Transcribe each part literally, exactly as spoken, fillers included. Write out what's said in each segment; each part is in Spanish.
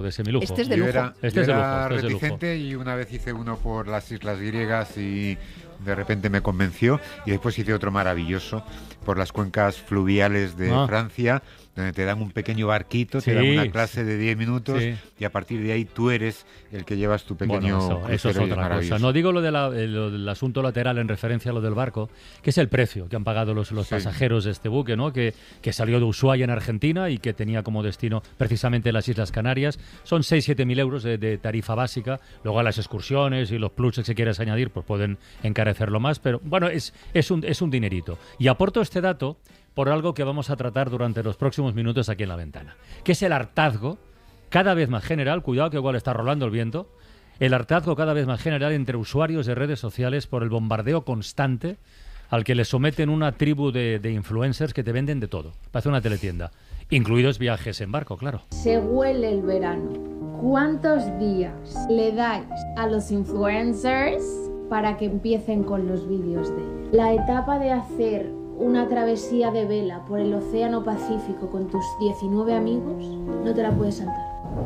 de semilujo. Este es de lujo. Yo era, este yo es de era lujo, este es de reticente lujo. y una vez hice uno por las Islas Griegas y de repente me convenció, y después hice otro maravilloso por las cuencas fluviales de Ah. Francia, donde te dan un pequeño barquito, Sí, te dan una clase de diez minutos sí. y a partir de ahí tú eres el que llevas tu pequeño Bueno, eso, crucero, eso es y otra cosa. maravilloso. No digo lo, de la, eh, lo del asunto lateral en referencia a lo del barco, que es el precio que han pagado los, los Sí. pasajeros de este buque, ¿no? Que, que salió de Ushuaia en Argentina y que tenía como destino precisamente las Islas Canarias. Son seis siete mil euros de, de tarifa básica. Luego a las excursiones y los pluses que quieras añadir, pues pueden encarecerlo más. Pero bueno, es, es, un, es un dinerito. Y aporto este dato por algo que vamos a tratar durante los próximos minutos aquí en La Ventana, que es el hartazgo cada vez más general, cuidado que igual está rolando el viento, el hartazgo cada vez más general entre usuarios de redes sociales por el bombardeo constante al que le someten una tribu de, de influencers que te venden de todo. Parece una teletienda, incluidos viajes en barco, claro. Se huele el verano. ¿Cuántos días le dais a los influencers para que empiecen con los vídeos de la etapa de hacer una travesía de vela por el océano Pacífico con tus diecinueve amigos? No te la puedes saltar.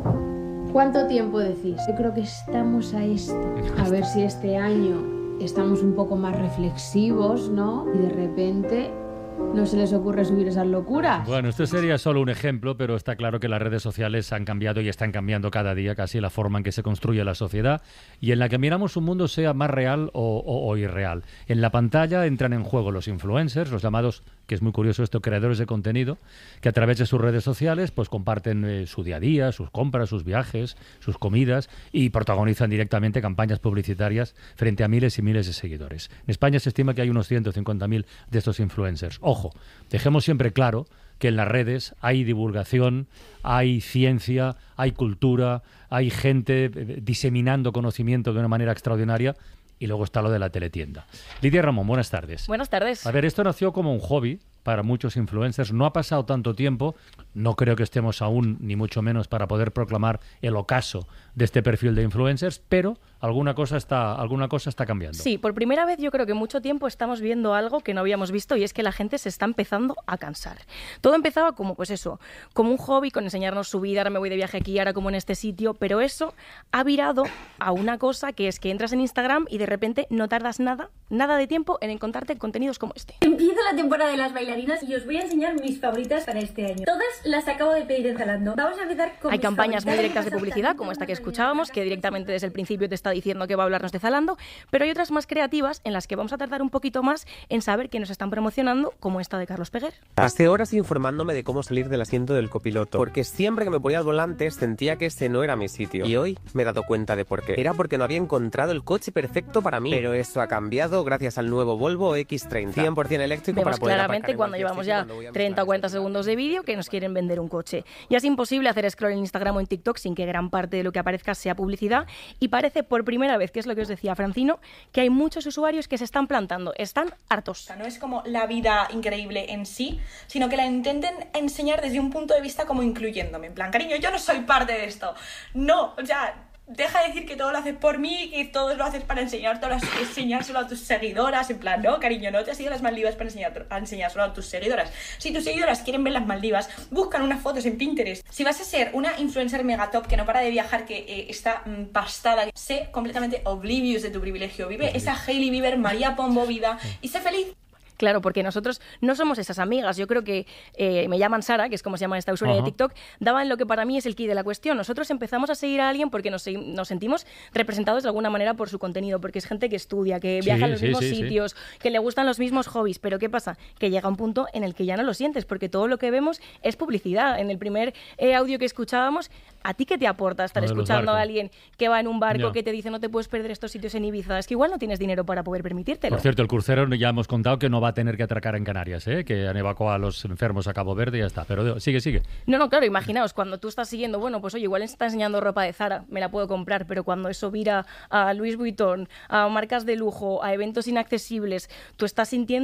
¿Cuánto tiempo decís? Yo creo que estamos a esto. A ver si este año estamos un poco más reflexivos, ¿no? Y de repente no se les ocurre subir esas locuras. Bueno, esto sería solo un ejemplo, pero está claro que las redes sociales han cambiado y están cambiando cada día casi la forma en que se construye la sociedad y en la que miramos un mundo sea más real o, o, o irreal. En la pantalla entran en juego los influencers, los llamados, que es muy curioso esto, creadores de contenido, que a través de sus redes sociales pues comparten eh, su día a día, sus compras, sus viajes, sus comidas y protagonizan directamente campañas publicitarias frente a miles y miles de seguidores. En España se estima que hay unos ciento cincuenta mil de estos influencers. Ojo, dejemos siempre claro que en las redes hay divulgación, hay ciencia, hay cultura, hay gente eh, diseminando conocimiento de una manera extraordinaria. Y luego está lo de la teletienda. Lidia Ramón, buenas tardes. Buenas tardes. A ver, esto nació como un hobby para muchos influencers. No ha pasado tanto tiempo. No creo que estemos aún, ni mucho menos, para poder proclamar el ocaso de este perfil de influencers, pero alguna cosa está, alguna cosa está cambiando. Sí, por primera vez yo creo que mucho tiempo estamos viendo algo que no habíamos visto y es que la gente se está empezando a cansar. Todo empezaba como, pues eso, como un hobby, con enseñarnos su vida, ahora me voy de viaje aquí, ahora como en este sitio, pero eso ha virado a una cosa que es que entras en Instagram y de repente no tardas nada, nada de tiempo en encontrarte contenidos como este. Empieza la temporada de las bailarinas y os voy a enseñar mis favoritas para este año. Todas las acabo de pedir en Zalando. Vamos a empezar con Hay mis campañas muy favoritas. directas de publicidad, como esta que escuchábamos, que directamente desde el principio te está diciendo que va a hablarnos de Zalando, pero hay otras más creativas en las que vamos a tardar un poquito más en saber que nos están promocionando, como esta de Carlos Peguer. Pasé horas informándome de cómo salir del asiento del copiloto, porque siempre que me ponía al volante sentía que ese no era mi sitio. Y hoy me he dado cuenta de por qué. Era porque no había encontrado el coche perfecto para mí. Pero eso ha cambiado gracias al nuevo Volvo equis treinta, cien por ciento eléctrico. Vemos para poder claramente aparcar cuando en llevamos cualquier ya sitio, cuando voy a treinta o mis cuarenta planes. segundos de vídeo que nos quieren vender un coche. Ya es imposible hacer scroll en Instagram o en TikTok sin que gran parte de lo que aparezca sea publicidad y parece por primera vez, que es lo que os decía Francino, que hay muchos usuarios que se están plantando, están hartos. No es como la vida increíble en sí, sino que la intenten enseñar desde un punto de vista como incluyéndome. En plan, cariño, yo no soy parte de esto. No, o sea, deja de decir que todo lo haces por mí, que todo lo haces para enseñártelo, enseñárselo a tus seguidoras. En plan, no, cariño, no te has ido a las Maldivas para enseñar, a enseñárselo a tus seguidoras. Si tus seguidoras quieren ver las Maldivas, buscan unas fotos en Pinterest. Si vas a ser una influencer megatop que no para de viajar, que eh, está mm, pastada, sé completamente oblivious de tu privilegio. Vive esa Hailey Bieber, María Pombo vida y sé feliz. Claro, porque nosotros no somos esas amigas. Yo creo que eh, me llaman Sara, que es como se llama esta usuaria de TikTok, daban lo que para mí es el key de la cuestión. Nosotros empezamos a seguir a alguien porque nos, nos sentimos representados de alguna manera por su contenido, porque es gente que estudia, que Sí, viaja a los sí, mismos sí, sitios, sí. que le gustan los mismos hobbies. Pero ¿qué pasa? Que llega un punto en el que ya no lo sientes, porque todo lo que vemos es publicidad. En el primer eh, audio que escuchábamos, ¿a ti qué te aporta estar Lo de los escuchando a barcos. alguien que va en un barco Ya. que te dice no te puedes perder estos sitios en Ibiza? Es que igual no tienes dinero para poder permitírtelo. Por cierto, el crucero ya hemos contado que no va a tener que atracar en Canarias, ¿eh? Que han evacuado a los enfermos a Cabo Verde y ya está. Pero sigue, sigue. No, no, claro, imaginaos, cuando tú estás siguiendo, bueno, pues oye, igual está enseñando ropa de Zara, me la puedo comprar, pero cuando eso vira a Louis Vuitton, a marcas de lujo, a eventos inaccesibles, tú estás sintiendo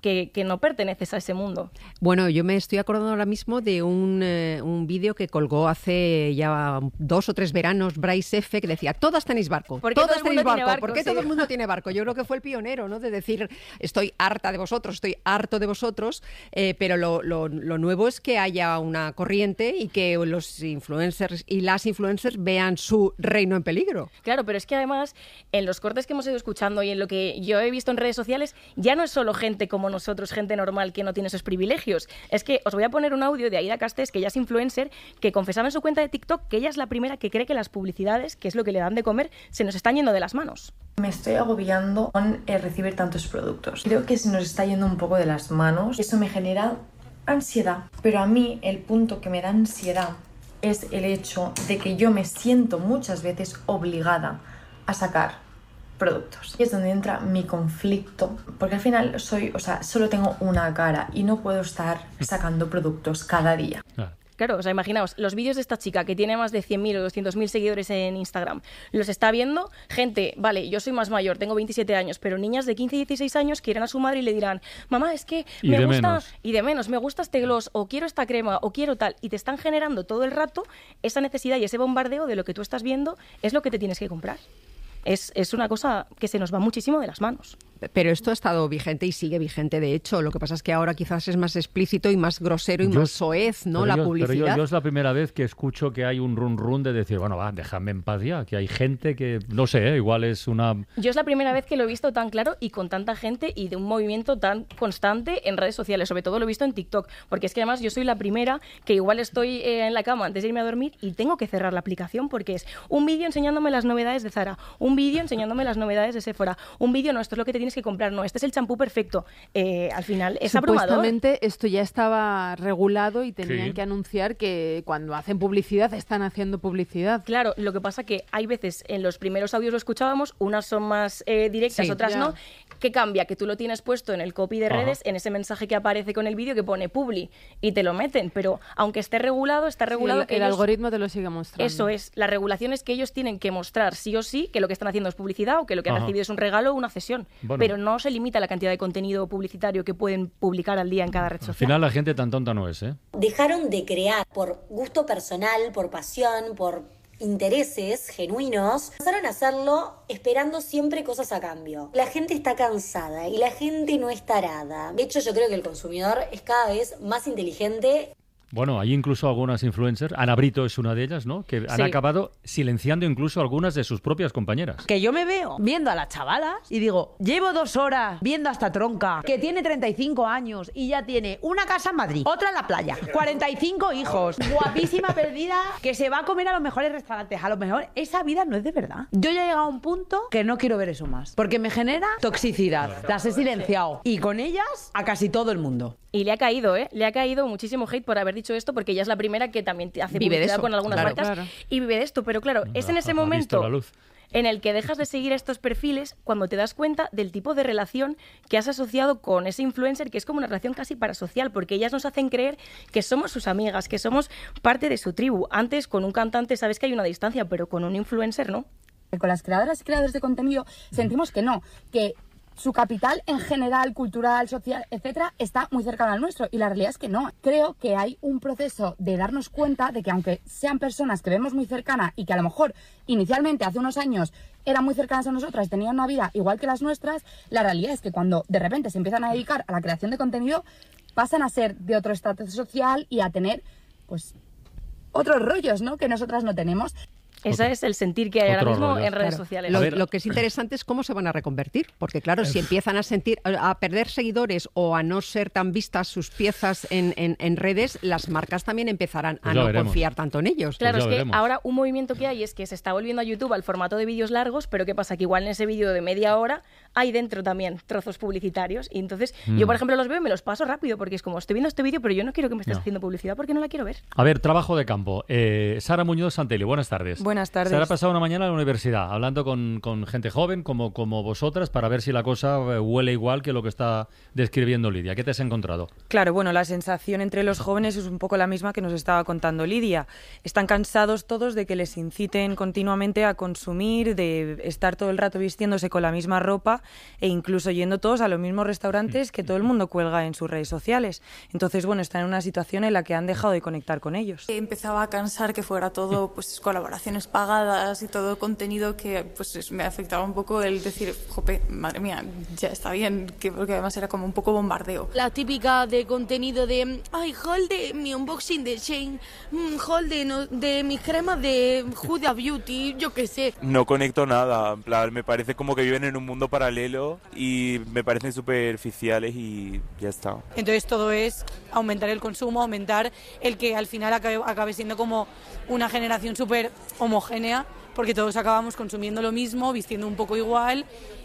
que, que no perteneces a ese mundo. Bueno, yo me estoy acordando ahora mismo de un, eh, un vídeo que colgó hace ya dos o tres veranos Bryce F, que decía, todas tenéis barco, todas tenéis barco, barco ¿por qué sí. todo el mundo tiene barco? Yo creo que fue el pionero, ¿no? De decir, estoy harta de vosotros, estoy harto de vosotros, eh, pero lo, lo, lo nuevo es que haya una corriente y que los influencers y las influencers vean su reino en peligro. Claro, pero es que además, en los cortes que hemos ido escuchando y en lo que yo he visto en redes sociales, ya no es solo gente como nosotros, gente normal que no tiene esos privilegios. Es que os voy a poner un audio de Aida Castés, que ella es influencer, que confesaba en su cuenta de TikTok que ella es la primera que cree que las publicidades, que es lo que le dan de comer, se nos están yendo de las manos. Me estoy agobiando con eh, recibir tantos productos. Creo que se nos está yendo un poco de las manos. Eso me genera ansiedad. Pero a mí el punto que me da ansiedad es el hecho de que yo me siento muchas veces obligada a sacar productos. Y es donde entra mi conflicto, porque al final soy, o sea, solo tengo una cara y no puedo estar sacando productos cada día. Ah. Claro, o sea, imaginaos, los vídeos de esta chica que tiene más de cien mil o doscientos mil seguidores en Instagram, los está viendo gente, vale, yo soy más mayor, tengo veintisiete años, pero niñas de quince y dieciséis años que irán a su madre y le dirán, mamá, es que y me gusta, menos. y de menos, me gusta este gloss, o quiero esta crema, o quiero tal, y te están generando todo el rato esa necesidad y ese bombardeo de lo que tú estás viendo es lo que te tienes que comprar. Es, es una cosa que se nos va muchísimo de las manos. Pero esto ha estado vigente y sigue vigente, de hecho. Lo que pasa es que ahora quizás es más explícito y más grosero y yo, más soez, ¿no? La yo, publicidad. Pero yo, yo es la primera vez que escucho que hay un run run de decir, bueno, va, déjame en paz ya, que hay gente que, no sé, ¿eh? igual es una... Yo es la primera vez que lo he visto tan claro y con tanta gente y de un movimiento tan constante en redes sociales, sobre todo lo he visto en TikTok, porque es que además yo soy la primera que igual estoy eh, en la cama antes de irme a dormir y tengo que cerrar la aplicación porque es un vídeo enseñándome las novedades de Zara, un vídeo enseñándome las novedades de Sephora, un vídeo, no, esto es lo que te tienes que comprar, no, este es el champú perfecto. Eh, al final es abrumador. Supuestamente esto ya estaba regulado y tenían Sí. que anunciar que cuando hacen publicidad están haciendo publicidad. Claro, lo que pasa que hay veces, en los primeros audios lo escuchábamos, unas son más eh, directas, Sí, otras ya. no. ¿Qué cambia? Que tú lo tienes puesto en el copy de Ajá. redes, en ese mensaje que aparece con el vídeo que pone publi y te lo meten, pero aunque esté regulado, está regulado Sí, el que el ellos- algoritmo te lo sigue mostrando. Eso es, la regulación es que ellos tienen que mostrar sí o sí que lo que están haciendo es publicidad o que lo que han Ajá. recibido es un regalo o una cesión, Bueno. pero no se limita la cantidad de contenido publicitario que pueden publicar al día en cada red Al social. final la gente tan tonta no es, ¿eh? Dejaron de crear por gusto personal, por pasión, por intereses genuinos, empezaron a hacerlo esperando siempre cosas a cambio. La gente está cansada y la gente no está arada. De hecho, yo creo que el consumidor es cada vez más inteligente. Bueno, hay incluso algunas influencers, Ana Brito es una de ellas, ¿no? Que han Sí. acabado silenciando incluso a algunas de sus propias compañeras. Que yo me veo viendo a las chavalas y digo, llevo dos horas viendo a esta tronca que tiene treinta y cinco años y ya tiene una casa en Madrid, otra en la playa, cuarenta y cinco hijos, guapísima perdida, que se va a comer a los mejores restaurantes. A lo mejor esa vida no es de verdad. Yo ya he llegado a un punto que no quiero ver eso más, porque me genera toxicidad. Las he silenciado y con ellas a casi todo el mundo. Y le ha caído, ¿eh? Le ha caído muchísimo hate por haber dicho esto, porque ella es la primera que también hace Vive de publicidad eso, con algunas claro, marcas claro. y vive de esto. Pero claro, es en ese Ha- ha visto momento la luz. en el que dejas de seguir estos perfiles cuando te das cuenta del tipo de relación que has asociado con ese influencer, que es como una relación casi parasocial, porque ellas nos hacen creer que somos sus amigas, que somos parte de su tribu. Antes, con un cantante sabes que hay una distancia, pero con un influencer no. Con las creadoras y creadores de contenido sentimos que no, que su capital en general, cultural, social, etcétera, está muy cercano al nuestro y la realidad es que no. Creo que hay un proceso de darnos cuenta de que aunque sean personas que vemos muy cercanas y que a lo mejor inicialmente hace unos años eran muy cercanas a nosotras, tenían una vida igual que las nuestras, la realidad es que cuando de repente se empiezan a dedicar a la creación de contenido pasan a ser de otro estatus social y a tener pues otros rollos, ¿no? Que nosotras no tenemos. Ese Otro- es el sentir que hay ahora otro mismo rollo. en redes Claro. sociales. Lo, A ver. lo que es interesante es cómo se van a reconvertir, porque claro, si empiezan a sentir a perder seguidores o a no ser tan vistas sus piezas en, en- en redes, las marcas también empezarán Pues a ya no veremos. confiar tanto en ellos. Claro, Pues ya es que veremos. ahora un movimiento que hay es que se está volviendo a YouTube al formato de vídeos largos, pero ¿qué pasa? Que igual en ese vídeo de media hora hay dentro también trozos publicitarios y entonces Mm. yo, por ejemplo, los veo y me los paso rápido porque es como, estoy viendo este vídeo, pero yo no quiero que me estés No. haciendo publicidad porque no la quiero ver. A ver, trabajo de campo. Eh, Sara Muñoz Santelli, buenas tardes. Buenas tardes. Se ha pasado una mañana en la universidad, hablando con, con gente joven como, como vosotras, para ver si la cosa huele igual que lo que está describiendo Lidia. ¿Qué te has encontrado? Claro, bueno, la sensación entre los jóvenes es un poco la misma que nos estaba contando Lidia. Están cansados todos de que les inciten continuamente a consumir, de estar todo el rato vistiéndose con la misma ropa e incluso yendo todos a los mismos restaurantes que todo el mundo cuelga en sus redes sociales. Entonces, bueno, están en una situación en la que han dejado de conectar con ellos. Empezaba a cansar que fuera todo pues colaboraciones pagadas y todo contenido que pues me afectaba un poco el decir, jope, madre mía, ya está bien, que, porque además era como un poco bombardeo. La típica de contenido de, ay, haul de mi unboxing de Shein, haul de, no, de mis cremas de Huda Beauty, yo qué sé. No conecto nada, en plan, me parece como que viven en un mundo paralelo y me parecen superficiales y ya está. Entonces todo es aumentar el consumo, aumentar el que al final acabe, acabe siendo como una generación súper homogénea, porque todos acabamos consumiendo lo mismo, vistiendo un poco igual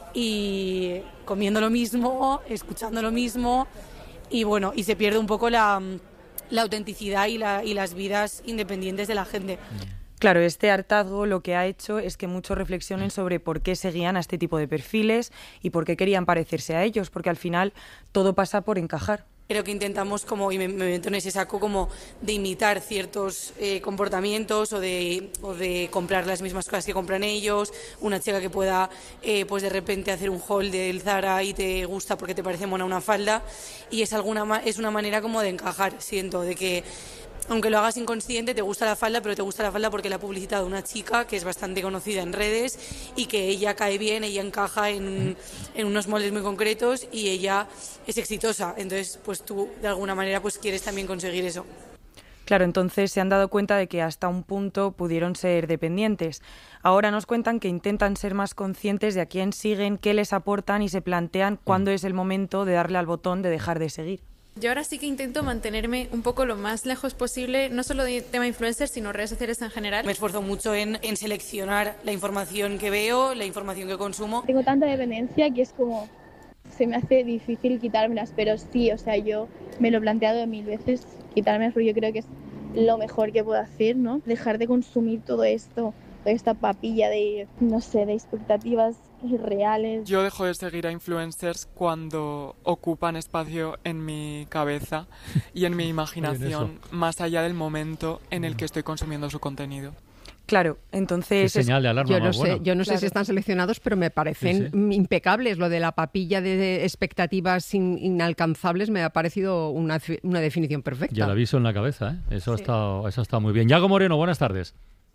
y comiendo lo mismo, escuchando lo mismo y bueno, y se pierde un poco la, la autenticidad y, la, y las vidas independientes de la gente. Claro, este hartazgo lo que ha hecho es que muchos reflexionen sobre por qué seguían a este tipo de perfiles y por qué querían parecerse a ellos, porque al final todo pasa por encajar. Creo que intentamos, como, y me, me meto en ese saco, como de imitar ciertos eh, comportamientos o de, o de comprar las mismas cosas que compran ellos. Una chica que pueda, eh, pues de repente hacer un haul del Zara y te gusta porque te parece mona una falda. Y es, alguna, es una manera como de encajar, siento, de que aunque lo hagas inconsciente, te gusta la falda, pero te gusta la falda porque la ha publicitado una chica que es bastante conocida en redes y que ella cae bien, ella encaja en, en unos moldes muy concretos y ella es exitosa. Entonces, pues tú, de alguna manera, pues quieres también conseguir eso. Claro, entonces se han dado cuenta de que hasta un punto pudieron ser dependientes. Ahora nos cuentan que intentan ser más conscientes de a quién siguen, qué les aportan y se plantean cuándo es el momento de darle al botón de dejar de seguir. Yo ahora sí que intento mantenerme un poco lo más lejos posible, no solo de tema influencers, sino redes sociales en general. Me esfuerzo mucho en, en seleccionar la información que veo, la información que consumo. Tengo tanta dependencia que es como, se me hace difícil quitármelas, pero sí, o sea, yo me lo he planteado mil veces, quitármelas, porque yo creo que es lo mejor que puedo hacer, ¿no? Dejar de consumir todo esto, toda esta papilla de, no sé, de expectativas reales. Yo dejo de seguir a influencers cuando ocupan espacio en mi cabeza y en mi imaginación, más allá del momento en el que estoy consumiendo su contenido. Claro, entonces... ¿Qué señal de alarma yo no más sé, buena? yo no Claro. sé si están seleccionados, pero me parecen Sí, impecables. Lo de la papilla de expectativas in- inalcanzables me ha parecido una, una definición perfecta. Ya el aviso en la cabeza, ¿eh? Eso, sí. ha estado, eso ha estado muy bien. Yago Moreno, buenas tardes.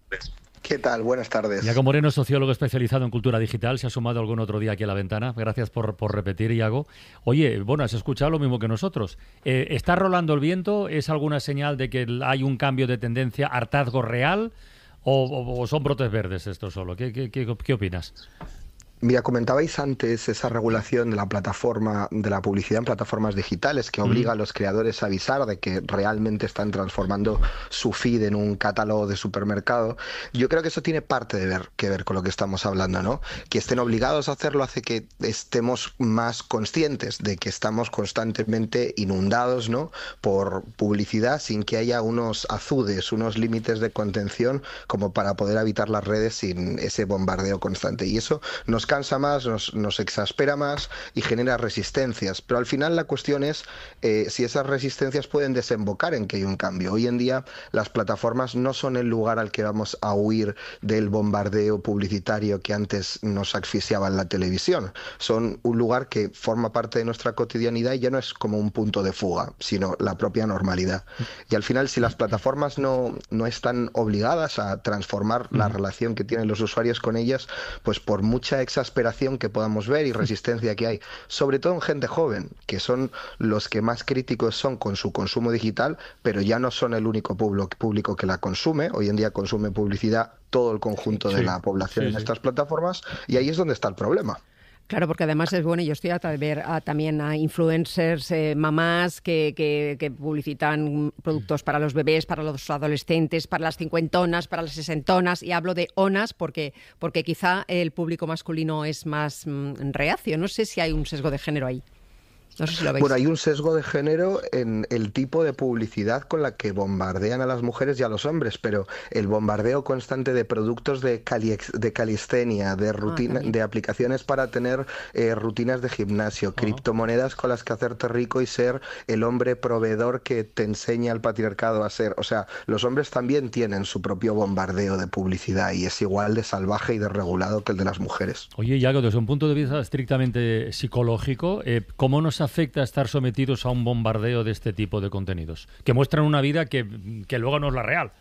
¿Qué tal? Buenas tardes. Yago Moreno es sociólogo especializado en cultura digital. Se ha sumado algún otro día aquí a la ventana. Gracias por, por repetir, Yago. Oye, bueno, has escuchado lo mismo que nosotros. Eh, ¿Está rolando el viento? ¿Es alguna señal de que hay un cambio de tendencia, hartazgo real? ¿O, o, o son brotes verdes esto solo? ¿Qué, qué, qué, qué opinas? Mira, comentabais antes esa regulación de la plataforma, de la publicidad en plataformas digitales que obliga mm. a los creadores a avisar de que realmente están transformando su feed en un catálogo de supermercado. Yo creo que eso tiene parte de ver, que ver con lo que estamos hablando, ¿no? Que estén obligados a hacerlo hace que estemos más conscientes de que estamos constantemente inundados, ¿no? por publicidad sin que haya unos azudes, unos límites de contención como para poder habitar las redes sin ese bombardeo constante. Y eso nos cansa más, nos, nos exaspera más y genera resistencias. Pero al final la cuestión es eh, si esas resistencias pueden desembocar en que hay un cambio. Hoy en día las plataformas no son el lugar al que vamos a huir del bombardeo publicitario que antes nos asfixiaba en la televisión. Son un lugar que forma parte de nuestra cotidianidad y ya no es como un punto de fuga, sino la propia normalidad. Y al final, si las plataformas no, no están obligadas a transformar la relación que tienen los usuarios con ellas, pues por mucha exasperación exasperación que podamos ver y resistencia que hay, sobre todo en gente joven, que son los que más críticos son con su consumo digital, pero ya no son el único público que la consume. Hoy en día consume publicidad todo el conjunto sí, de la población sí, en sí. estas plataformas y ahí es donde está el problema. Claro, porque además es bueno, yo estoy harta de ver a, también a influencers, eh, mamás que, que, que publicitan productos para los bebés, para los adolescentes, para las cincuentonas, para las sesentonas, y hablo de onas porque, porque quizá el público masculino es más mm, reacio. No sé si hay un sesgo de género ahí. No sé si lo veis. Bueno, hay un sesgo de género en el tipo de publicidad con la que bombardean a las mujeres y a los hombres, pero el bombardeo constante de productos de, cali de calistenia, de, rutina, ah, de aplicaciones para tener eh, rutinas de gimnasio, uh-huh. criptomonedas con las que hacerte rico y ser el hombre proveedor que te enseña el patriarcado a ser. O sea, los hombres también tienen su propio bombardeo de publicidad y es igual de salvaje y desregulado que el de las mujeres. Oye, Yago, desde un punto de vista estrictamente psicológico, eh, ¿cómo nos afecta estar sometidos a un bombardeo de este tipo de contenidos? Que muestran una vida que, que luego no es la real.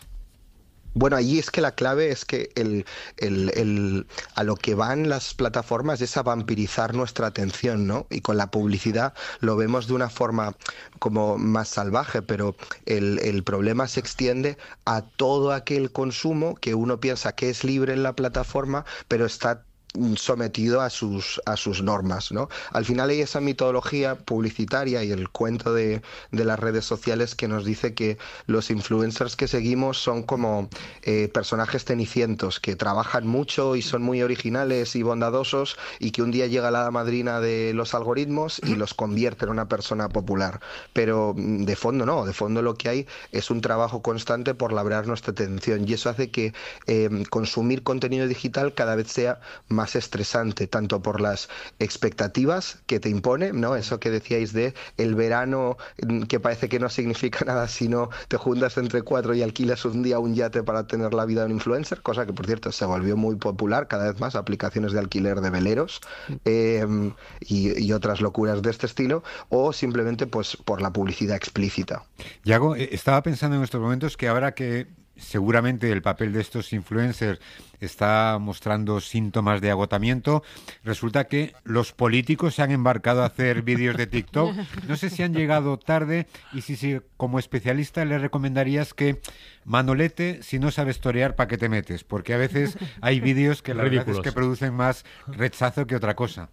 Bueno, allí es que la clave es que el, el, el, a lo que van las plataformas es a vampirizar nuestra atención, ¿no? Y con la publicidad lo vemos de una forma como más salvaje, pero el, el problema se extiende a todo aquel consumo que uno piensa que es libre en la plataforma, pero está sometido a sus a sus normas, ¿no? Al final hay esa mitología publicitaria y el cuento de, de las redes sociales que nos dice que los influencers que seguimos son como eh, personajes cenicientos que trabajan mucho y son muy originales y bondadosos y que un día llega la madrina de los algoritmos y los convierte en una persona popular. Pero de fondo no, de fondo lo que hay es un trabajo constante por labrar nuestra atención y eso hace que eh, consumir contenido digital cada vez sea más estresante, tanto por las expectativas que te impone, ¿no? Eso que decíais de el verano que parece que no significa nada si no te juntas entre cuatro y alquilas un día un yate para tener la vida de un influencer, cosa que por cierto se volvió muy popular, cada vez más aplicaciones de alquiler de veleros eh, y, y otras locuras de este estilo, o simplemente pues por la publicidad explícita. Yago, estaba pensando en estos momentos que ahora que seguramente el papel de estos influencers está mostrando síntomas de agotamiento, resulta que los políticos se han embarcado a hacer vídeos de TikTok. No sé si han llegado tarde y si, si como especialista le recomendarías que manolete, si no sabes torear, ¿para qué te metes? Porque a veces hay vídeos que la verdad es que producen más rechazo que otra cosa.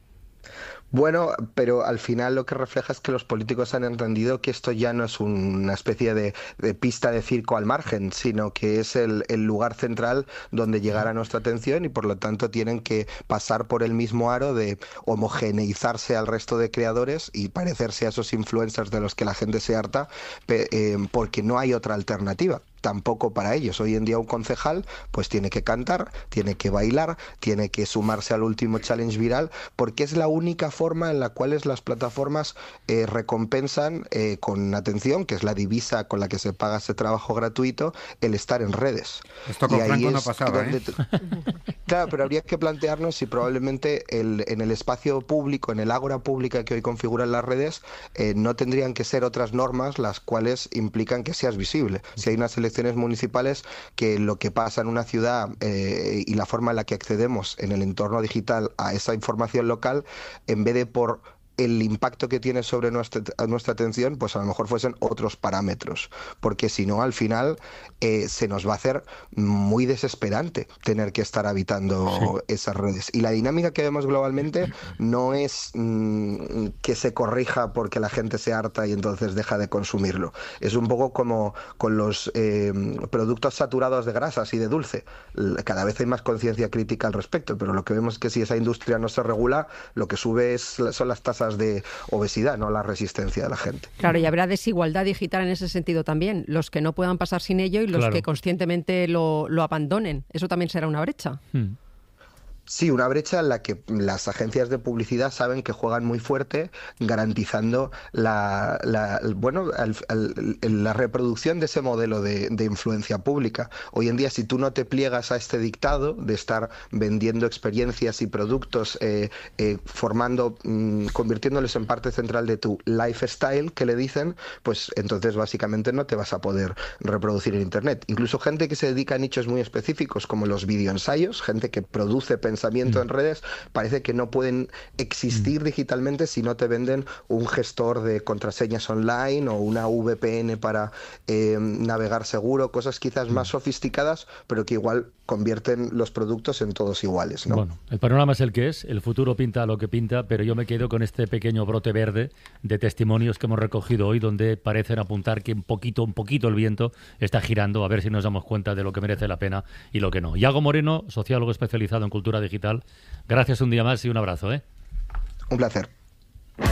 Bueno, pero al final lo que refleja es que los políticos han entendido que esto ya no es una especie de, de pista de circo al margen, sino que es el, el lugar central donde llegará nuestra atención y por lo tanto tienen que pasar por el mismo aro de homogeneizarse al resto de creadores y parecerse a esos influencers de los que la gente se harta, eh, porque no hay otra alternativa. Tampoco para ellos. Hoy en día un concejal pues tiene que cantar, tiene que bailar, tiene que sumarse al último challenge viral, porque es la única forma en la cual las plataformas eh, recompensan eh, con atención, que es la divisa con la que se paga ese trabajo gratuito, el estar en redes. Esto con Franco no pasaba, ¿eh? Claro, pero habría que plantearnos si probablemente el, en el espacio público, en el ágora pública que hoy configuran las redes, eh, no tendrían que ser otras normas las cuales implican que seas visible. Si hay una selección municipales, que lo que pasa en una ciudad eh, y la forma en la que accedemos en el entorno digital a esa información local, en vez de por el impacto que tiene sobre nuestra, nuestra atención, pues a lo mejor fuesen otros parámetros, porque si no, al final eh, se nos va a hacer muy desesperante tener que estar habitando sí. esas redes. Y la dinámica que vemos globalmente no es mmm, que se corrija porque la gente se harta y entonces deja de consumirlo. Es un poco como con los eh, productos saturados de grasas y de dulce. Cada vez hay más conciencia crítica al respecto, pero lo que vemos es que si esa industria no se regula, lo que sube es, son las tasas de obesidad, no la resistencia de la gente. Claro, y habrá desigualdad digital en ese sentido también. Los que no puedan pasar sin ello y los claro. que conscientemente lo, lo abandonen. Eso también será una brecha. Hmm. Sí, una brecha en la que las agencias de publicidad saben que juegan muy fuerte, garantizando la, la bueno el, el, la reproducción de ese modelo de, de influencia pública. Hoy en día, si tú no te pliegas a este dictado de estar vendiendo experiencias y productos, eh, eh, formando, mmm, convirtiéndoles en parte central de tu lifestyle, que le dicen, pues entonces básicamente no te vas a poder reproducir en Internet. Incluso gente que se dedica a nichos muy específicos, como los videoensayos, gente que produce pensamientos pensamiento en redes, parece que no pueden existir digitalmente si no te venden un gestor de contraseñas online o una V P N para eh, navegar seguro, cosas quizás más sofisticadas, pero que igual convierten los productos en todos iguales, ¿no? Bueno, el panorama es el que es, el futuro pinta lo que pinta, pero yo me quedo con este pequeño brote verde de testimonios que hemos recogido hoy, donde parecen apuntar que un poquito, un poquito el viento está girando, a ver si nos damos cuenta de lo que merece la pena y lo que no. Yago Moreno, sociólogo especializado en cultura digital, gracias un día más y un abrazo, ¿eh? Un placer.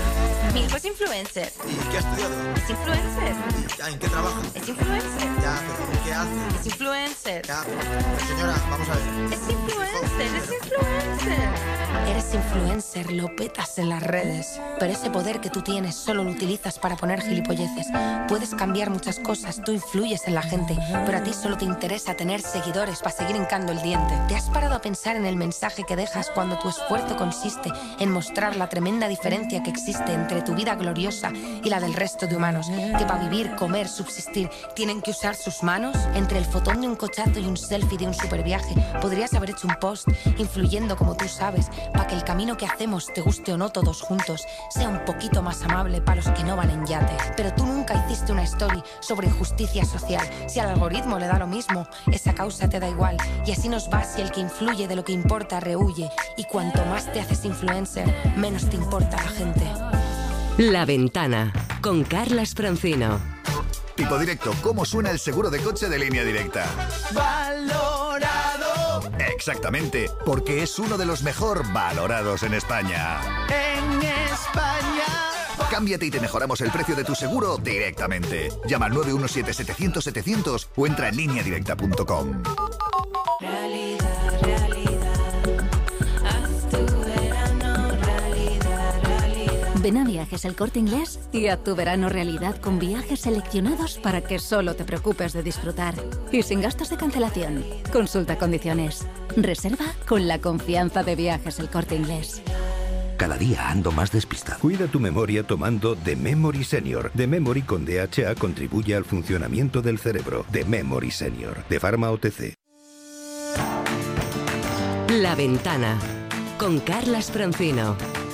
Mi hijo es influencer. ¿Y qué ha estudiado? Es influencer. Ya, ¿en qué trabaja? Es influencer. Ya, pero ¿qué hace? Es influencer. Ya, pero, señora, vamos a ver. Es influencer, es influencer. Eres influencer, lo petas en las redes. Pero ese poder que tú tienes solo lo utilizas para poner gilipolleces. Puedes cambiar muchas cosas, tú influyes en la gente, pero a ti solo te interesa tener seguidores para seguir hincando el diente. ¿Te has parado a pensar en el mensaje que dejas cuando tu esfuerzo consiste en mostrar la tremenda diferencia que existe entre tu vida gloriosa y la del resto de humanos? Que para vivir, comer, subsistir, tienen que usar sus manos. Entre el fotón de un cochazo y un selfie de un superviaje, podrías haber hecho un post influyendo como tú sabes, para que el camino que hacemos, te guste o no todos juntos, sea un poquito más amable para los que no van en yate. Pero tú nunca hiciste una story sobre injusticia social. Si al algoritmo le da lo mismo, esa causa te da igual. Y así nos va si el que influye de lo que importa rehuye. Y cuanto más te haces influencer, menos te importa la gente. La Ventana, con Carlas Francino. Tipo Directo, ¿cómo suena el seguro de coche de Línea Directa? Valorado. Exactamente, porque es uno de los mejor valorados en España. En España. Cámbiate y te mejoramos el precio de tu seguro directamente. Llama al nueve uno siete, setecientos, setecientos o entra en línea directa punto com. Realidad, realidad. Haz tu verano realidad, realidad. Ven a Viajes El Corte Inglés y haz tu verano realidad con viajes seleccionados para que solo te preocupes de disfrutar. Y sin gastos de cancelación. Consulta condiciones. Reserva con la confianza de Viajes El Corte Inglés. Cada día ando más despistado. Cuida tu memoria tomando The Memory Senior. The Memory con D H A contribuye al funcionamiento del cerebro. The Memory Senior, de Pharma O T C. La Ventana, con Carlas Francino.